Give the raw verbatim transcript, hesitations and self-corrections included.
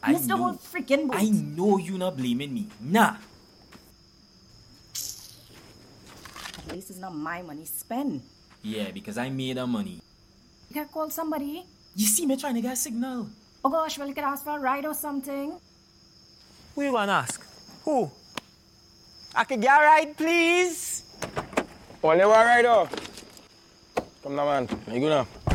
I Missed the know. whole freaking boat. I know you not blaming me. Nah. At least it's not my money spent. Yeah, because I made the money. You can call somebody. You see me trying to get a signal. Oh gosh, well you could ask for a ride or something. Who you gonna ask? Who? I could get a ride, please? Only one rider. Come now, man. You good now?